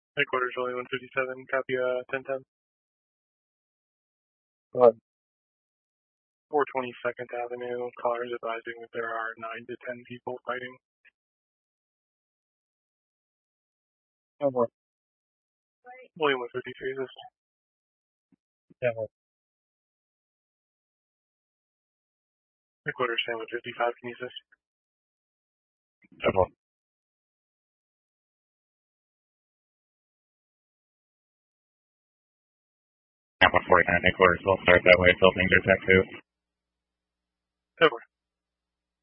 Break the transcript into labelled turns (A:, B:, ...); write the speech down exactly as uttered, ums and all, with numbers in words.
A: Headquarters, only one fifty-seven, copy uh, ten ten.
B: Go ahead.
A: four twenty-second Avenue, callers advising that there are nine to ten people fighting.
B: No more.
A: William one fifty-three, this.
B: Yeah, more.
A: Headquarters, Sam one fifty-five, can you assist?
B: No more.
C: Cap one forty-nine, headquarters will start that way, till things are tech two.
A: Over.